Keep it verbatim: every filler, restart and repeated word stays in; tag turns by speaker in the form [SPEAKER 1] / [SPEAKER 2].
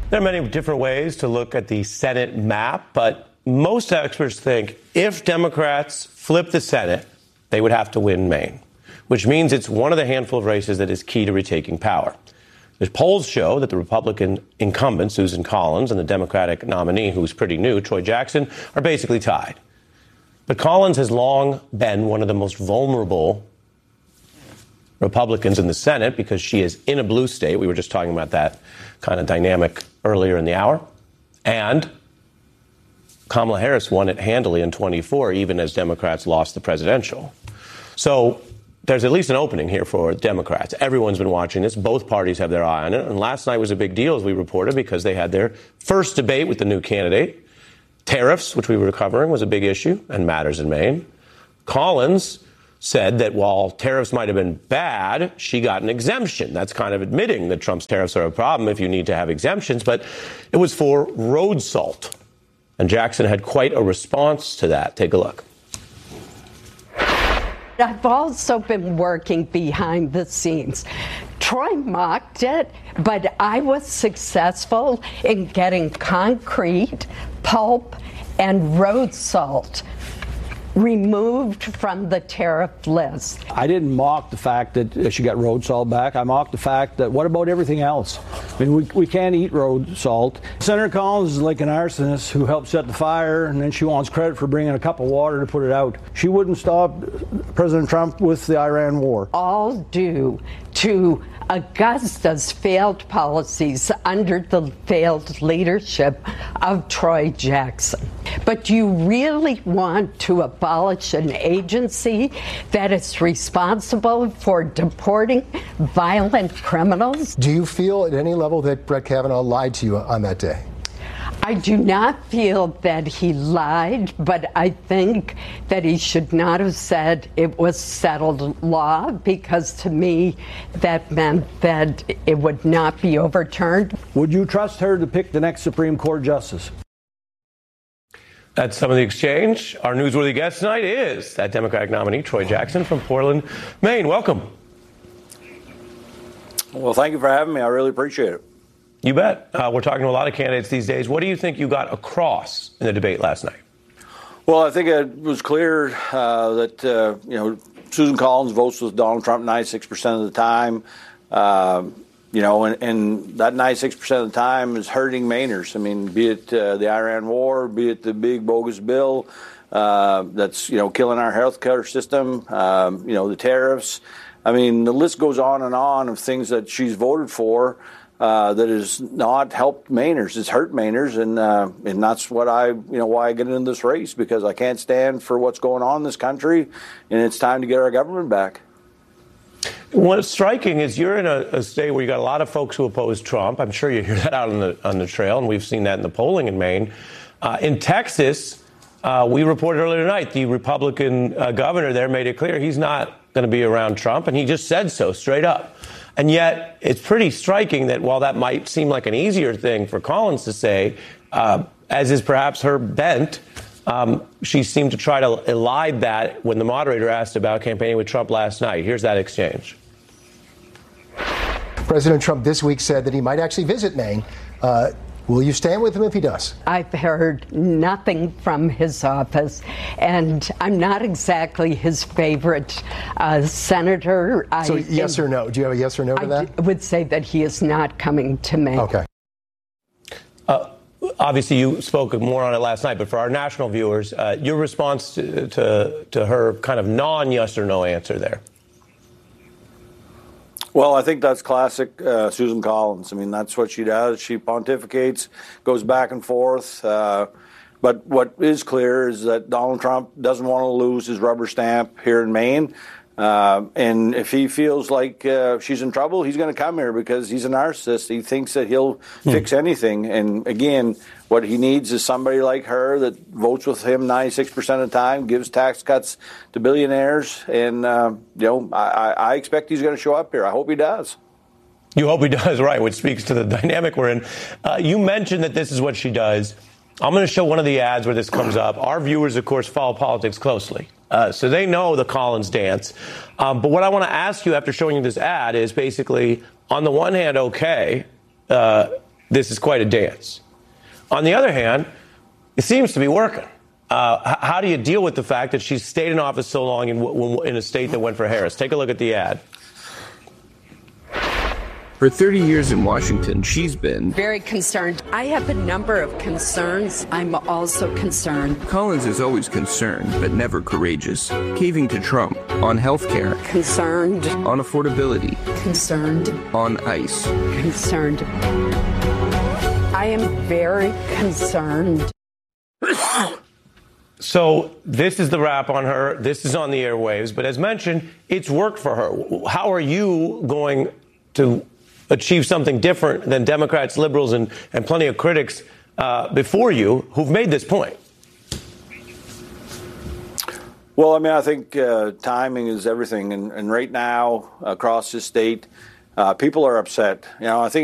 [SPEAKER 1] There are many different ways to look at the Senate map, but most experts think if Democrats flip the Senate, they would have to win Maine, which means it's one of the handful of races that is key to retaking power. The polls show that the Republican incumbent, Susan Collins, and the Democratic nominee, who's pretty new, Troy Jackson, are basically tied. But Collins has long been one of the most vulnerable Republicans in the Senate because she is in a blue state. We were just talking about that kind of dynamic earlier in the hour. And Kamala Harris won it handily in twenty-four, even as Democrats lost the presidential. So there's at least an opening here for Democrats. Everyone's been watching this. Both parties have their eye on it. And last night was a big deal, as we reported, because they had their first debate with the new candidate. Tariffs, which we were covering, was a big issue and matters in Maine. Collins said that while tariffs might have been bad, she got an exemption. That's kind of admitting that Trump's tariffs are a problem if you need to have exemptions. But it was for road salt. And Jackson had quite a response to that. Take a look.
[SPEAKER 2] I've also been working behind the scenes. Troy mocked it, but I was successful in getting concrete, pulp, and road salt removed from the tariff list.
[SPEAKER 3] I didn't mock the fact that she got road salt back. I mocked the fact that what about everything else? I mean, we, we can't eat road salt. Senator Collins is like an arsonist who helped set the fire, and then she wants credit for bringing a cup of water to put it out. She wouldn't stop President Trump with the Iran war.
[SPEAKER 2] All due to Augusta's failed policies under the failed leadership of Troy Jackson. But you really want to abolish an agency that is responsible for deporting violent criminals?
[SPEAKER 4] Do you feel at any level that Brett Kavanaugh lied to you on that day?
[SPEAKER 2] I do not feel that he lied, but I think that he should not have said it was settled law, because to me that meant that it would not be overturned.
[SPEAKER 3] Would you trust her to pick the next Supreme Court justice?
[SPEAKER 1] That's some of the exchange. Our newsworthy guest tonight is that Democratic nominee, Troy Jackson from Portland, Maine. Welcome.
[SPEAKER 5] Well, thank you for having me. I really appreciate it.
[SPEAKER 1] You bet. Uh, we're talking to a lot of candidates these days. What do you think you got across in the debate last night?
[SPEAKER 5] Well, I think it was clear uh, that, uh, you know, Susan Collins votes with Donald Trump ninety-six percent of the time. Uh, you know, and, and that ninety-six percent of the time is hurting Mainers. I mean, be it uh, the Iran war, be it the big bogus bill uh, that's, you know, killing our health care system, um, you know, the tariffs. I mean, the list goes on and on of things that she's voted for. Uh, that has not helped Mainers. It's hurt Mainers, and uh, and that's what I, you know, why I get into this race, because I can't stand for what's going on in this country, and it's time to get our government back.
[SPEAKER 1] What's striking is you're in a, a state where you got a lot of folks who oppose Trump. I'm sure you hear that out on the on the trail, and we've seen that in the polling in Maine. Uh, in Texas, uh, we reported earlier tonight, the Republican uh, governor there made it clear he's not going to be around Trump, and he just said so straight up. And yet it's pretty striking that while that might seem like an easier thing for Collins to say, uh, as is perhaps her bent, um, she seemed to try to elide that when the moderator asked about campaigning with Trump last night. Here's that exchange.
[SPEAKER 4] President Trump this week said that he might actually visit Maine. Uh, Will you stand with him if he does?
[SPEAKER 2] I've heard nothing from his office, and I'm not exactly his favorite uh, senator.
[SPEAKER 4] So
[SPEAKER 2] I,
[SPEAKER 4] yes or no? Do you have a yes or no to
[SPEAKER 2] I
[SPEAKER 4] that?
[SPEAKER 2] I would say that he is not coming to Maine.
[SPEAKER 4] Okay.
[SPEAKER 1] Uh, obviously, you spoke more on it last night, but for our national viewers, uh, your response to, to, to her kind of non-yes or no answer there.
[SPEAKER 5] Well, I think that's classic uh, Susan Collins. I mean, that's what she does. She pontificates, goes back and forth. Uh, but what is clear is that Donald Trump doesn't want to lose his rubber stamp here in Maine. Uh, and if he feels like uh, she's in trouble, he's going to come here because he's a narcissist. He thinks that he'll hmm. fix anything. And again, what he needs is somebody like her that votes with him ninety-six percent of the time, gives tax cuts to billionaires. And, uh, you know, I, I expect he's going to show up here. I hope he does.
[SPEAKER 1] You hope he does, right, which speaks to the dynamic we're in. Uh, you mentioned that this is what she does. I'm going to show one of the ads where this comes up. Our viewers, of course, follow politics closely, uh, so they know the Collins dance. Um, but what I want to ask you after showing you this ad is basically, on the one hand, okay, uh, this is quite a dance. On the other hand, it seems to be working. Uh, how do you deal with the fact that she's stayed in office so long in, in a state that went for Harris? Take a look at the ad.
[SPEAKER 6] For thirty years in Washington, she's been
[SPEAKER 2] very concerned. I have a number of concerns. I'm also concerned.
[SPEAKER 6] Collins is always concerned, but never courageous. Caving to Trump on health care.
[SPEAKER 2] Concerned.
[SPEAKER 6] On affordability.
[SPEAKER 2] Concerned.
[SPEAKER 6] On ICE.
[SPEAKER 2] Concerned. I am very concerned.
[SPEAKER 1] So this is the wrap on her. This is on the airwaves. But as mentioned, it's worked for her. How are you going to achieve something different than Democrats, liberals, and, and plenty of critics uh, before you who've made this point?
[SPEAKER 5] Well, I mean, I think uh, timing is everything. And, and right now, across the state, uh, people are upset. You know, I think